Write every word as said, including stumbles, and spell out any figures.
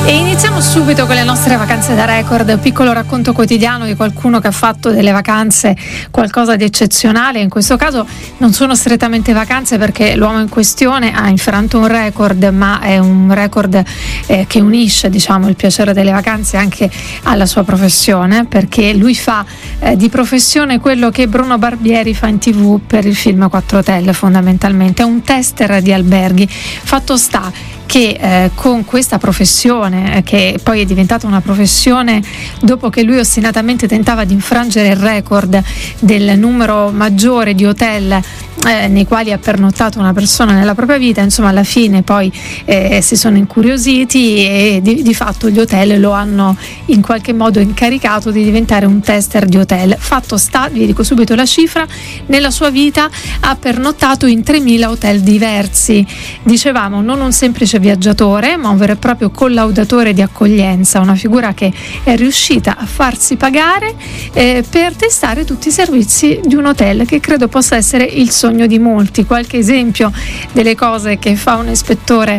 E iniziamo subito con le nostre vacanze da record, un piccolo racconto quotidiano di qualcuno che ha fatto delle vacanze qualcosa di eccezionale. In questo caso non sono strettamente vacanze, perché l'uomo in questione ha infranto un record, ma è un record eh, che unisce, diciamo, il piacere delle vacanze anche alla sua professione, perché lui fa eh, di professione quello che Bruno Barbieri fa in tv per il film Quattro Hotel. Fondamentalmente è un tester di alberghi. Fatto sta che eh, con questa professione, eh, che poi è diventata una professione dopo che lui ostinatamente tentava di infrangere il record del numero maggiore di hotel eh, nei quali ha pernottato una persona nella propria vita, insomma alla fine poi eh, si sono incuriositi e di, di fatto gli hotel lo hanno in qualche modo incaricato di diventare un tester di hotel. Fatto sta, vi dico subito la cifra, nella sua vita ha pernottato in tremila hotel diversi. Dicevamo, non un semplice viaggiatore, ma un vero e proprio collaudatore di accoglienza, una figura che è riuscita a farsi pagare eh, per testare tutti i servizi di un hotel, che credo possa essere il sogno di molti. Qualche esempio delle cose che fa un ispettore